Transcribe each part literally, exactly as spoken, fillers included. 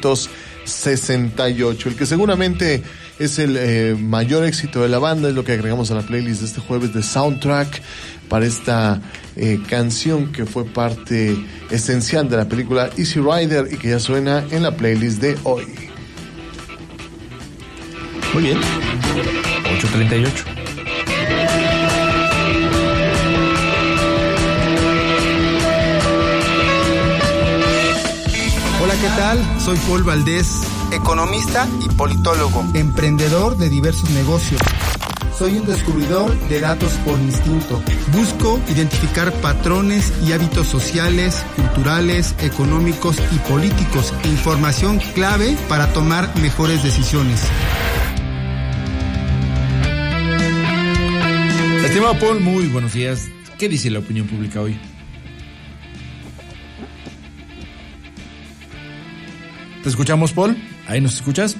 novecientos sesenta y ocho. El que seguramente es el eh, mayor éxito de la banda es lo que agregamos a la playlist de este jueves de soundtrack para esta eh, canción que fue parte esencial de la película Easy Rider y que ya suena en la playlist de hoy. Muy bien. ocho treinta y ocho. Hola, ¿qué tal? Soy Paul Valdés, economista y politólogo, emprendedor de diversos negocios. Soy un descubridor de datos por instinto. Busco identificar patrones y hábitos sociales, culturales, económicos y políticos, información clave para tomar mejores decisiones. Estimado Paul, muy buenos días. ¿Qué dice la opinión pública hoy? ¿Te escuchamos, Paul? ¿Ahí nos escuchas?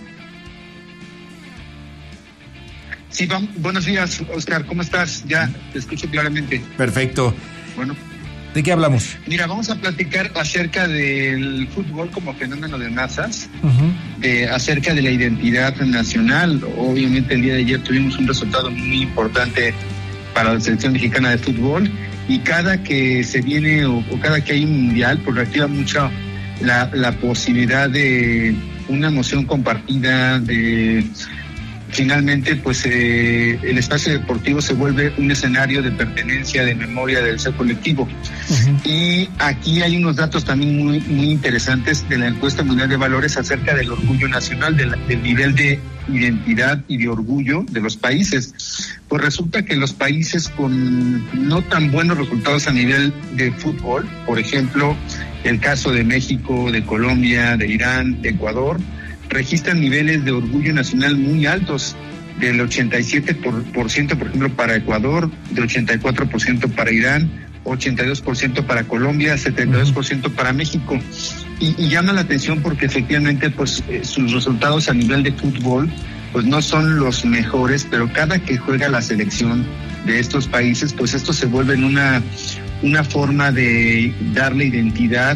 Sí, vamos, buenos días, Oscar, ¿cómo estás? Ya te escucho claramente. Perfecto. Bueno. ¿De qué hablamos? Mira, vamos a platicar acerca del fútbol como fenómeno de masas, uh-huh. de, acerca de la identidad nacional. Obviamente el día de ayer tuvimos un resultado muy importante para la selección mexicana de fútbol y cada que se viene o, o cada que hay un mundial, pues reactiva mucho la, la posibilidad de una emoción compartida, de finalmente pues eh, el espacio deportivo se vuelve un escenario de pertenencia, de memoria del ser colectivo. Uh-huh. Y aquí hay unos datos también muy muy interesantes de la encuesta mundial de valores acerca del orgullo nacional, de la, del nivel de identidad y de orgullo de los países. Pues resulta que los países con no tan buenos resultados a nivel de fútbol, por ejemplo, el caso de México, de Colombia, de Irán, de Ecuador, registran niveles de orgullo nacional muy altos, del ochenta y siete por ciento, por ejemplo, para Ecuador, del ochenta y cuatro por ciento para Irán, ochenta y dos por ciento para Colombia, setenta y dos por ciento para México. Y, y llama la atención porque efectivamente pues eh, sus resultados a nivel de fútbol pues no son los mejores, pero cada que juega la selección de estos países, pues esto se vuelve en una, una forma de darle identidad,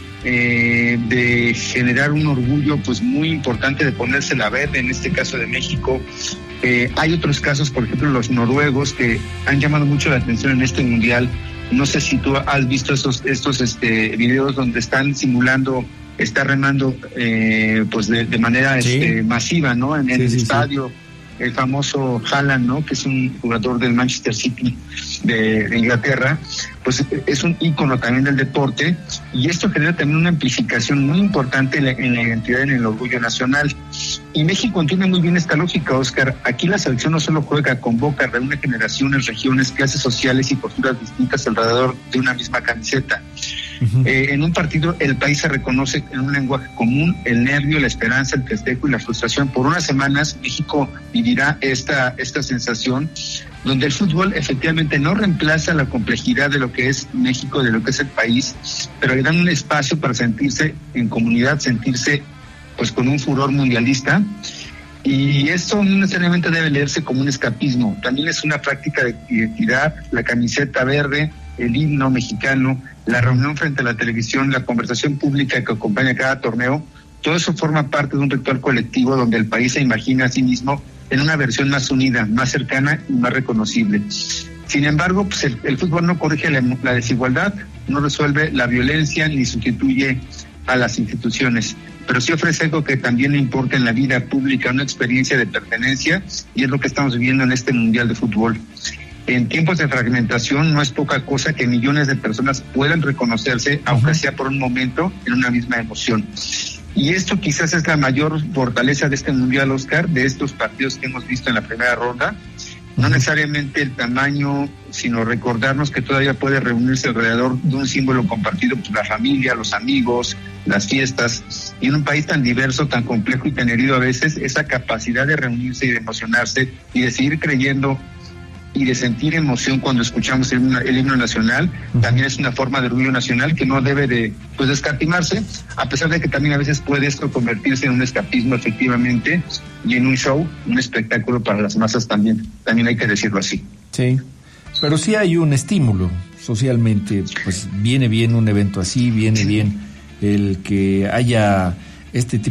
Eh, de generar un orgullo pues muy importante, de ponérsela verde, en este caso de México. Eh, hay otros casos, por ejemplo los noruegos, que han llamado mucho la atención en este mundial. No sé si tú has visto estos, estos este, videos donde están simulando, está remando eh, pues de, de manera sí. este, masiva, ¿no? En, en sí, el sí, estadio. Sí. El famoso Haaland, ¿no? Que es un jugador del Manchester City de, de Inglaterra, pues es un ícono también del deporte, y esto genera también una amplificación muy importante en la, en la identidad y en el orgullo nacional. Y México entiende muy bien esta lógica, Oscar. Aquí la selección no solo juega, convoca, reúne generaciones, regiones, clases sociales y posturas distintas alrededor de una misma camiseta. Uh-huh. Eh, en un partido el país se reconoce en un lenguaje común, el nervio, la esperanza, el festejo y la frustración. Por unas semanas México vivirá esta, esta sensación donde el fútbol efectivamente no reemplaza la complejidad de lo que es México, de lo que es el país, pero le dan un espacio para sentirse en comunidad, sentirse pues con un furor mundialista. Y esto no necesariamente debe leerse como un escapismo, también es una práctica de identidad. La camiseta verde, el himno mexicano, la reunión frente a la televisión, la conversación pública que acompaña cada torneo, todo eso forma parte de un ritual colectivo donde el país se imagina a sí mismo en una versión más unida, más cercana y más reconocible. Sin embargo, pues el, el fútbol no corrige la, la desigualdad, no resuelve la violencia ni sustituye a las instituciones, pero sí ofrece algo que también le importa en la vida pública, una experiencia de pertenencia, y es lo que estamos viviendo en este Mundial de Fútbol. En tiempos de fragmentación no es poca cosa que millones de personas puedan reconocerse, uh-huh. aunque sea por un momento, en una misma emoción. Y esto quizás es la mayor fortaleza de este Mundial, Oscar, de estos partidos que hemos visto en la primera ronda. No necesariamente el tamaño, sino recordarnos que todavía puede reunirse alrededor de un símbolo compartido por la familia, los amigos, las fiestas. Y en un país tan diverso, tan complejo y tan herido a veces, esa capacidad de reunirse y de emocionarse y de seguir creyendo y de sentir emoción cuando escuchamos el, el himno nacional, también es una forma de orgullo nacional que no debe de pues descartimarse, a pesar de que también a veces puede esto convertirse en un escapismo efectivamente y en un show, un espectáculo para las masas también, también hay que decirlo así. Sí, pero sí hay un estímulo socialmente, pues viene bien un evento así, viene sí. bien el que haya este tipo